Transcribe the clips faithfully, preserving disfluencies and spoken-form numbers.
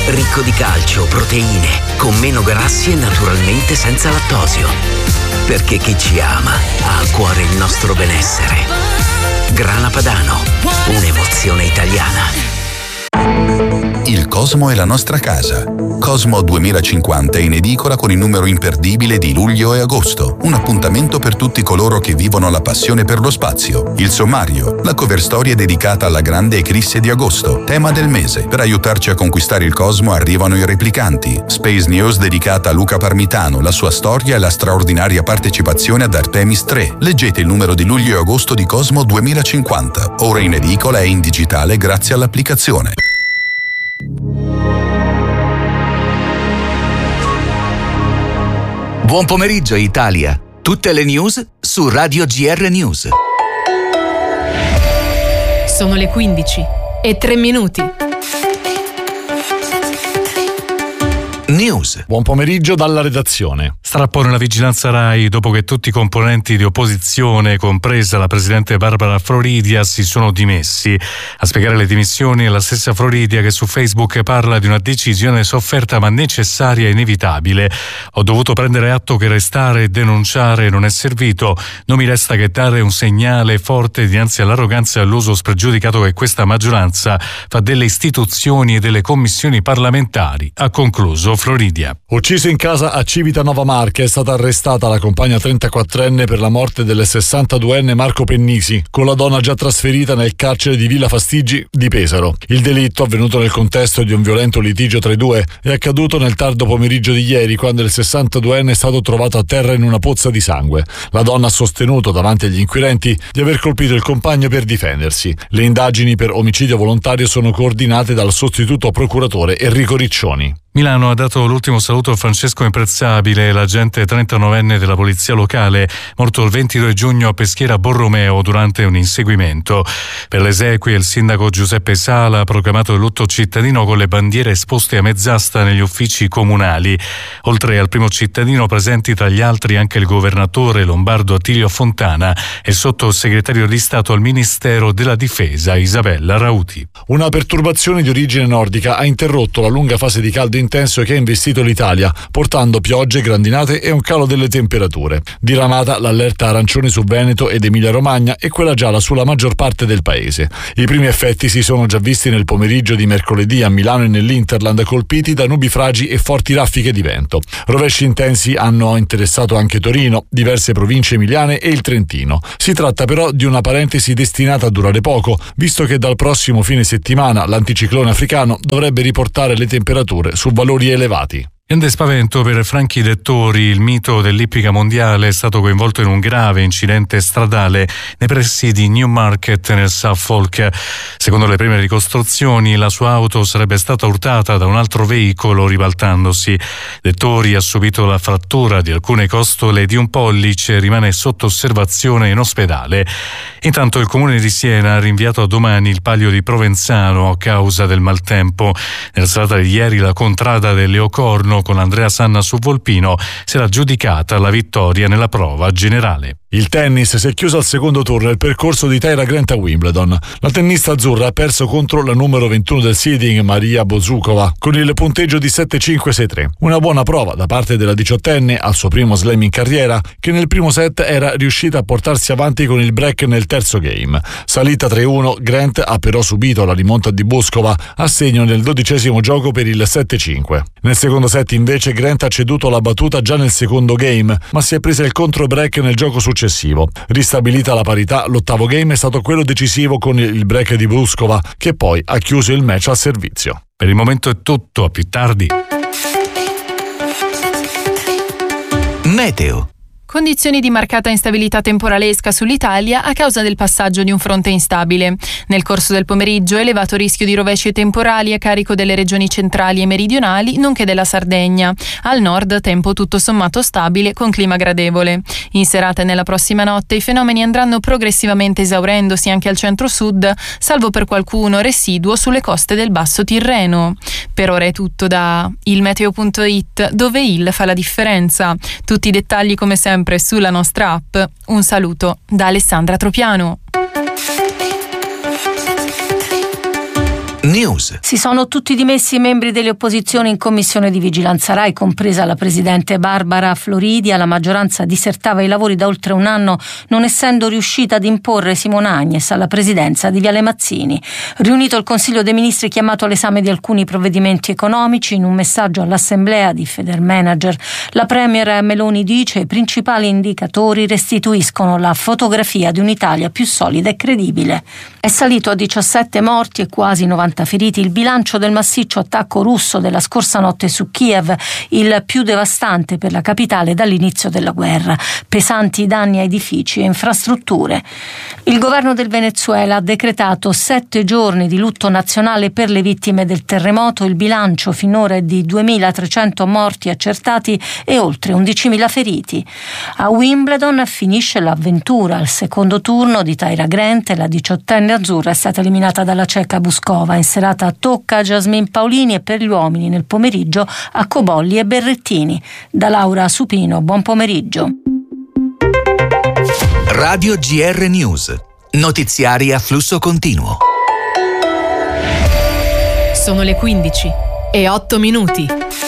Ricco di calcio, proteine, con meno grassi e naturalmente senza lattosio. Perché chi ci ama ha a cuore il nostro benessere. Grana Padano, un'emozione italiana. Il Cosmo è la nostra casa. Cosmo duemilacinquanta è in edicola con il numero imperdibile di luglio e agosto. Un appuntamento per tutti coloro che vivono la passione per lo spazio. Il sommario, la cover storia dedicata alla grande eclisse di agosto, tema del mese. Per aiutarci a conquistare il Cosmo arrivano i replicanti. Space News dedicata a Luca Parmitano, la sua storia e la straordinaria partecipazione ad Artemis tre. Leggete il numero di luglio e agosto di Cosmo duemilacinquanta. Ora in edicola e in digitale grazie all'applicazione. Buon pomeriggio Italia. Tutte le news su Radio G R News. Sono le quindici e tre minuti. News. Buon pomeriggio dalla redazione. Strappone la vigilanza Rai dopo che tutti i componenti di opposizione, compresa la presidente Barbara Floridia, si sono dimessi. A spiegare le dimissioni è la stessa Floridia che su Facebook parla di una decisione sofferta ma necessaria e inevitabile. Ho dovuto prendere atto che restare e denunciare non è servito. Non mi resta che dare un segnale forte dinanzi all'arroganza e all'uso spregiudicato che questa maggioranza fa delle istituzioni e delle commissioni parlamentari, ha concluso Floridia. Ucciso in casa a Civitanova Marche è stata arrestata la compagna trentaquattrenne per la morte del sessantaduenne Marco Pennisi, con la donna già trasferita nel carcere di Villa Fastigi di Pesaro. Il delitto, avvenuto nel contesto di un violento litigio tra i due, è accaduto nel tardo pomeriggio di ieri, quando il sessantaduenne è stato trovato a terra in una pozza di sangue. La donna ha sostenuto davanti agli inquirenti di aver colpito il compagno per difendersi. Le indagini per omicidio volontario sono coordinate dal sostituto procuratore Enrico Riccioni. Milano ha dato l'ultimo saluto a Francesco Imprezzabile, l'agente trentanovenne della polizia locale, morto il ventidue giugno a Peschiera Borromeo durante un inseguimento. Per le esequie il sindaco Giuseppe Sala ha proclamato il lutto cittadino con le bandiere esposte a mezz'asta negli uffici comunali. Oltre al primo cittadino, presenti tra gli altri anche il governatore lombardo Attilio Fontana e il sottosegretario di Stato al Ministero della Difesa Isabella Rauti. Una perturbazione di origine nordica ha interrotto la lunga fase di caldo intenso che ha investito l'Italia, portando piogge, grandinate e un calo delle temperature. Diramata l'allerta arancione su Veneto ed Emilia-Romagna e quella gialla sulla maggior parte del paese. I primi effetti si sono già visti nel pomeriggio di mercoledì a Milano e nell'Interland, colpiti da nubifragi e forti raffiche di vento. Rovesci intensi hanno interessato anche Torino, diverse province emiliane e il Trentino. Si tratta però di una parentesi destinata a durare poco, visto che dal prossimo fine settimana l'anticiclone africano dovrebbe riportare le temperature su valori elevati. Grande spavento per Franchi Dettori, il mito dell'ippica mondiale è stato coinvolto in un grave incidente stradale nei pressi di Newmarket nel Suffolk. Secondo le prime ricostruzioni, la sua auto sarebbe stata urtata da un altro veicolo ribaltandosi. Dettori ha subito la frattura di alcune costole di un pollice e rimane sotto osservazione in ospedale. Intanto il comune di Siena ha rinviato a domani il Palio di Provenzano a causa del maltempo. Nella serata di ieri la contrada del Leocorno con Andrea Sanna su Volpino si era aggiudicata la vittoria nella prova generale. Il tennis si è chiuso al secondo turno il percorso di Tyra Grant a Wimbledon. La tennista azzurra ha perso contro la numero ventuno del seeding Maria Bozukova con il punteggio di sette cinque sei tre. Una buona prova da parte della diciottenne al suo primo slam in carriera, che nel primo set era riuscita a portarsi avanti con il break nel terzo game. Salita tre uno, Grant ha però subito la rimonta di Boskova a segno nel dodicesimo gioco per il sette cinque. Nel secondo set invece Grant ha ceduto la battuta già nel secondo game, ma si è presa il contro break nel gioco successivo. Ristabilita la parità, l'ottavo game è stato quello decisivo con il break di Boskova, che poi ha chiuso il match al servizio. Per il momento è tutto, a più tardi. Meteo. Condizioni di marcata instabilità temporalesca sull'Italia a causa del passaggio di un fronte instabile. Nel corso del pomeriggio elevato rischio di rovesci temporali a carico delle regioni centrali e meridionali, nonché della Sardegna. Al nord tempo tutto sommato stabile con clima gradevole. In serata e nella prossima notte i fenomeni andranno progressivamente esaurendosi anche al centro-sud, salvo per qualcuno residuo sulle coste del Basso Tirreno. Per ora è tutto da il meteo punto it, dove il fa la differenza. Tutti i dettagli come sempre sulla nostra app. Un saluto da Alessandra Tropiano. News. Si sono tutti dimessi i membri delle opposizioni in commissione di vigilanza Rai, compresa la presidente Barbara Floridia. La maggioranza disertava i lavori da oltre un anno, non essendo riuscita ad imporre Simona Agnes alla presidenza di Viale Mazzini. Riunito il Consiglio dei Ministri chiamato all'esame di alcuni provvedimenti economici, in un messaggio all'Assemblea di Federmanager, la premier Meloni dice: i principali indicatori restituiscono la fotografia di un'Italia più solida e credibile. È salito a diciassette morti e quasi novanta feriti il bilancio del massiccio attacco russo della scorsa notte su Kiev, il più devastante per la capitale dall'inizio della guerra. Pesanti danni a edifici e infrastrutture. Il governo del Venezuela ha decretato sette giorni di lutto nazionale per le vittime del terremoto. Il bilancio finora è di duemilatrecento morti accertati e oltre undicimila feriti. A Wimbledon finisce l'avventura. Al secondo turno di Tyra Grant, la diciottenne azzurra è stata eliminata dalla ceca Buskova. In serata tocca a Jasmine Paolini, e per gli uomini nel pomeriggio a Cobolli e Berrettini. Da Laura Supino, buon pomeriggio. Radio G R News. Notiziari a flusso continuo. Sono le quindici e otto minuti.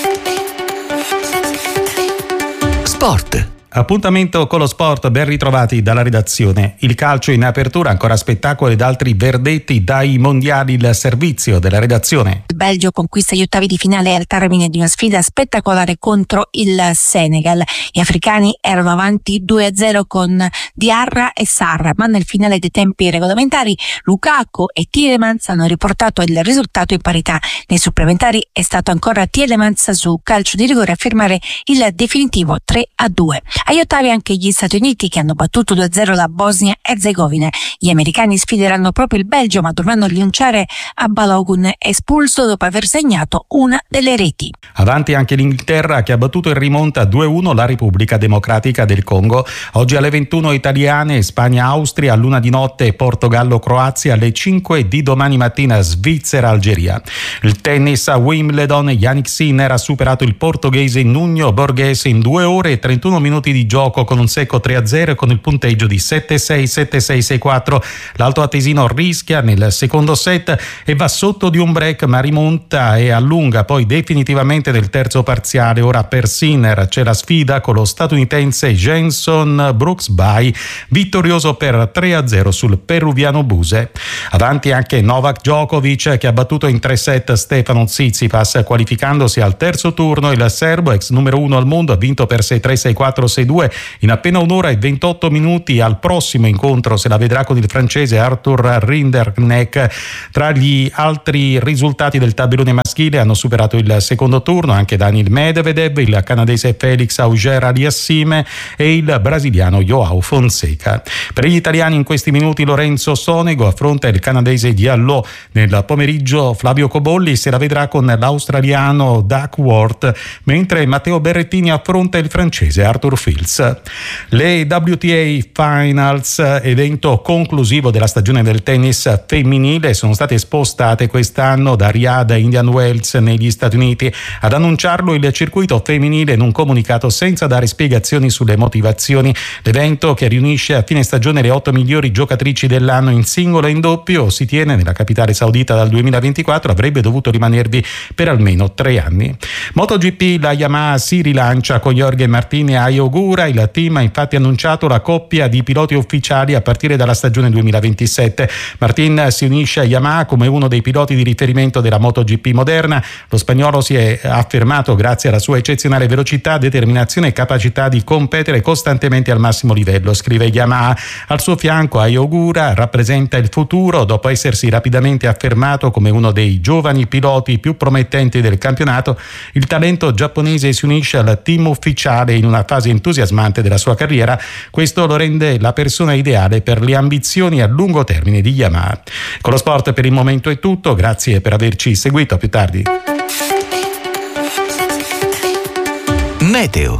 Sport. Appuntamento con lo sport, ben ritrovati dalla redazione. Il calcio in apertura, ancora spettacolo ed altri verdetti dai mondiali, il servizio della redazione. Il Belgio conquista gli ottavi di finale al termine di una sfida spettacolare contro il Senegal. Gli africani erano avanti due a zero con Diarra e Sarr, ma nel finale dei tempi regolamentari Lukaku e Tielemans hanno riportato il risultato in parità. Nei supplementari è stato ancora Tielemans su calcio di rigore a firmare il definitivo tre a due. Agli ottavi anche gli Stati Uniti, che hanno battuto due a zero la Bosnia-Erzegovina. Gli americani sfideranno proprio il Belgio, ma dovranno rinunciare a Balogun, espulso dopo aver segnato una delle reti. Avanti anche l'Inghilterra, che ha battuto in rimonta due a uno la Repubblica Democratica del Congo. Oggi alle ventuno italiane, Spagna-Austria, a luna di notte Portogallo-Croazia, alle cinque di domani mattina Svizzera-Algeria. Il tennis a Wimbledon, Jannik Sinner ha superato il portoghese Nuno Borghese in due ore e trentuno minuti di gioco con un secco tre a zero e con il punteggio di sette a sei, sette a sei, sei a quattro. L'alto atesino rischia nel secondo set e va sotto di un break, ma rimonta e allunga poi definitivamente nel terzo parziale. Ora per Sinner c'è la sfida con lo statunitense Jenson Brooks-By, vittorioso per tre a zero sul peruviano Buse. Avanti anche Novak Djokovic, che ha battuto in tre set Stefano Tsitsipas, qualificandosi al terzo turno. Il serbo, ex numero uno al mondo, ha vinto per sei a tre, sei a quattro, sei a due in appena un'ora e ventotto minuti. Al prossimo incontro se la vedrà con il francese Arthur Rinderknecht. Tra gli altri risultati del tabellone maschile hanno superato il secondo turno anche Daniil Medvedev, il canadese Felix Auger-Aliassime e il brasiliano Joao Fonseca. Per gli italiani in questi minuti Lorenzo Sonego affronta il canadese Diallo. Nel pomeriggio Flavio Cobolli se la vedrà con l'australiano Duckworth, mentre Matteo Berrettini affronta il francese Arthur Fields. Le W T A Finals, evento conclusivo della stagione del tennis femminile, sono state spostate quest'anno da Riyadh a Indian Wells negli Stati Uniti. Ad annunciarlo il circuito femminile in un comunicato senza dare spiegazioni sulle motivazioni. L'evento, che riunisce a fine stagione le otto migliori giocatrici dell'anno in singolo e in doppio, si tiene nella capitale saudita dal duemilaventiquattro, avrebbe dovuto rimanervi per almeno tre anni. MotoGP, la Yamaha si rilancia con Jorge Martin e Ai Ogura. Il team ha infatti annunciato la coppia di piloti ufficiali a partire dalla stagione duemilaventisette. Martin si unisce a Yamaha come uno dei piloti di riferimento della MotoGP moderna. Lo spagnolo si è affermato grazie alla sua eccezionale velocità, determinazione e capacità di competere costantemente al massimo livello, scrive Yamaha. Al suo fianco Ai Ogura rappresenta il futuro dopo essersi rapidamente affermato come uno dei giovani piloti più promettenti del campionato. Il talento giapponese si unisce al team ufficiale in una fase entusiasmante della sua carriera. Questo lo rende la persona ideale per le ambizioni a lungo termine di Yamaha. Con lo sport per il momento è tutto, grazie per averci seguito, a più tardi. Meteo.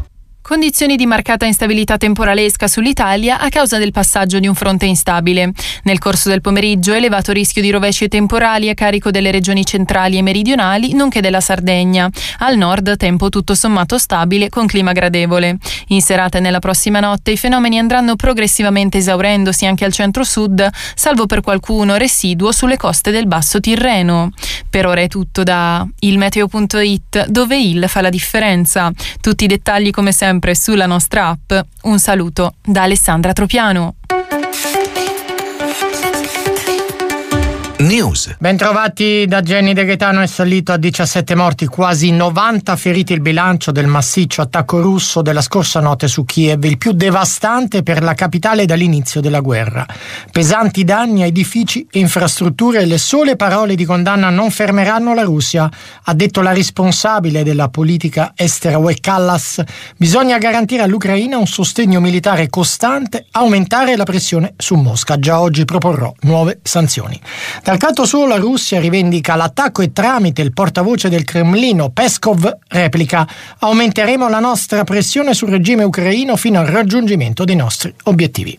Condizioni di marcata instabilità temporalesca sull'Italia a causa del passaggio di un fronte instabile. Nel corso del pomeriggio elevato rischio di rovesci temporali a carico delle regioni centrali e meridionali, nonché della Sardegna. Al nord tempo tutto sommato stabile con clima gradevole. In serata e nella prossima notte i fenomeni andranno progressivamente esaurendosi anche al centro-sud, salvo per qualcuno residuo sulle coste del Basso Tirreno. Per ora è tutto da il meteo punto it, dove il fa la differenza. Tutti i dettagli come sempre sulla nostra app. Un saluto da Alessandra Tropiano. News. Bentrovati da Jenny De Gaetano. È salito a diciassette morti, quasi novanta feriti il bilancio del massiccio attacco russo della scorsa notte su Kiev, il più devastante per la capitale dall'inizio della guerra. Pesanti danni a edifici e infrastrutture e le sole parole di condanna non fermeranno la Russia, ha detto la responsabile della politica estera U E Kallas. Bisogna garantire all'Ucraina un sostegno militare costante, aumentare la pressione su Mosca. Già oggi proporrò nuove sanzioni. Dal canto suo la Russia rivendica l'attacco e tramite il portavoce del Cremlino Peskov replica: aumenteremo la nostra pressione sul regime ucraino fino al raggiungimento dei nostri obiettivi.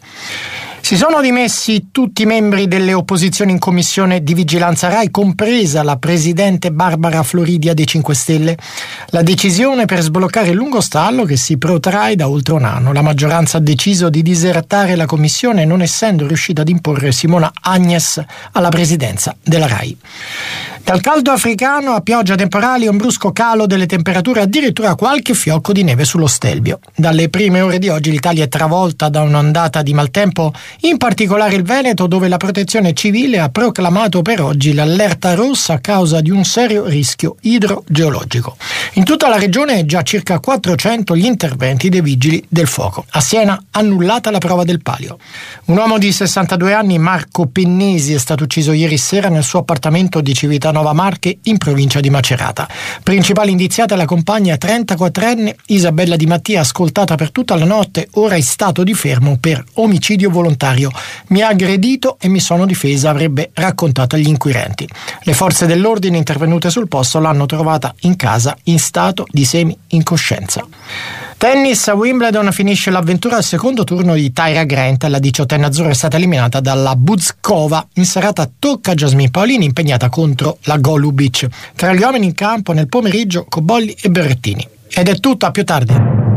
Si sono dimessi tutti i membri delle opposizioni in commissione di vigilanza Rai, compresa la presidente Barbara Floridia dei cinque Stelle. La decisione per sbloccare il lungo stallo che si protrae da oltre un anno. La maggioranza ha deciso di disertare la commissione non essendo riuscita ad imporre Simona Agnes alla presidenza della Rai. Dal caldo africano a pioggia temporali, un brusco calo delle temperature, addirittura qualche fiocco di neve sullo Stelvio. Dalle prime ore di oggi l'Italia è travolta da un'ondata di maltempo, in particolare il Veneto, dove la Protezione Civile ha proclamato per oggi l'allerta rossa a causa di un serio rischio idrogeologico. In tutta la regione è già circa quattrocento gli interventi dei vigili del fuoco. A Siena annullata la prova del palio. Un uomo di sessantadue anni, Marco Pennesi, è stato ucciso ieri sera nel suo appartamento di Civitanova Marche in provincia di Macerata. Principale indiziata è la compagna trentaquattrenne Isabella Di Mattia, ascoltata per tutta la notte, ora in stato di fermo per omicidio volontario. Mi ha aggredito e mi sono difesa, avrebbe raccontato agli inquirenti. Le forze dell'ordine intervenute sul posto l'hanno trovata in casa in stato di semi-incoscienza. Tennis, a Wimbledon finisce l'avventura al secondo turno di Tyra Grant. La diciottenne azzurra è stata eliminata dalla Buzkova. In serata tocca a Jasmine Paolini, impegnata contro la Golubic. Tra gli uomini in campo nel pomeriggio Cobolli e Berrettini. Ed è tutto, a più tardi.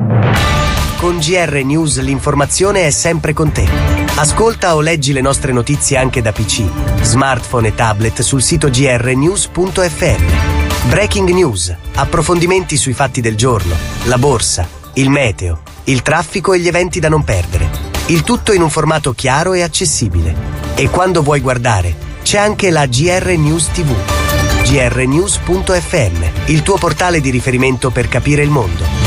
Con G R News l'informazione è sempre con te. Ascolta o leggi le nostre notizie anche da P C, smartphone e tablet sul sito g r news punto f m. Breaking News, approfondimenti sui fatti del giorno, la borsa, il meteo, il traffico e gli eventi da non perdere. Il tutto in un formato chiaro e accessibile. E quando vuoi guardare, c'è anche la G R News tivù. g r news punto f m, il tuo portale di riferimento per capire il mondo.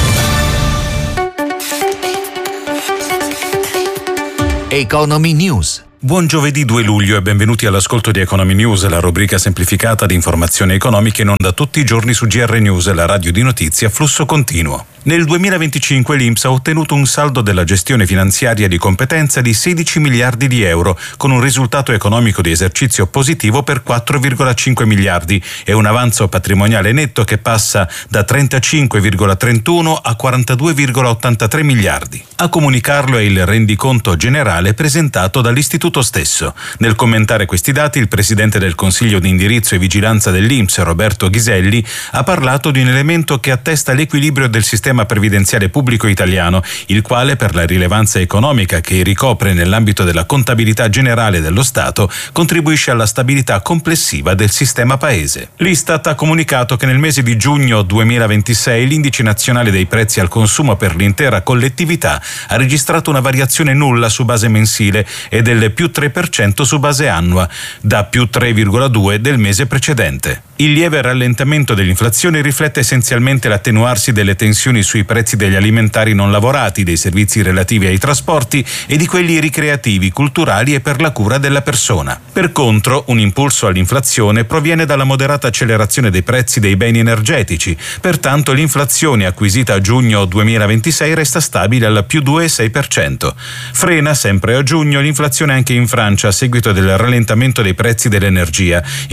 Economy News. Buon giovedì due luglio e benvenuti all'ascolto di Economy News, la rubrica semplificata di informazioni economiche in onda tutti i giorni su G R News, la radio di notizie a flusso continuo. Nel duemilaventicinque l'I N P S ha ottenuto un saldo della gestione finanziaria di competenza di sedici miliardi di euro, con un risultato economico di esercizio positivo per quattro virgola cinque miliardi e un avanzo patrimoniale netto che passa da trentacinque virgola trentuno a quarantadue virgola ottantatré miliardi. A comunicarlo è il rendiconto generale presentato dall'istituto stesso. Nel commentare questi dati, il presidente del Consiglio di indirizzo e vigilanza dell'I N P S, Roberto Ghiselli, ha parlato di un elemento che attesta l'equilibrio del sistema previdenziale pubblico italiano, il quale, per la rilevanza economica che ricopre nell'ambito della contabilità generale dello Stato, contribuisce alla stabilità complessiva del sistema paese. L'Istat ha comunicato che nel mese di giugno duemilaventisei l'indice nazionale dei prezzi al consumo per l'intera collettività ha registrato una variazione nulla su base mensile e del più tre per cento su base annua, da più tre virgola due del mese precedente. Il lieve rallentamento dell'inflazione riflette essenzialmente l'attenuarsi delle tensioni sui prezzi degli alimentari non lavorati, dei servizi relativi ai trasporti e di quelli ricreativi, culturali e per la cura della persona. Per contro, un impulso all'inflazione proviene dalla moderata accelerazione dei prezzi dei beni energetici, pertanto l'inflazione acquisita a giugno duemilaventisei resta stabile al più due virgola sei per cento. Frena sempre a giugno l'inflazione anche in Francia a seguito del rallentamento dei prezzi dell'energia.